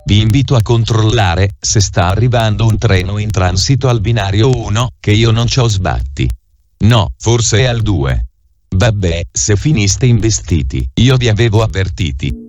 Vi invito a controllare se sta arrivando un treno in transito al binario 1, che io non c'ho sbatti. No, forse è al 2. Vabbè, se finiste investiti, io vi avevo avvertiti.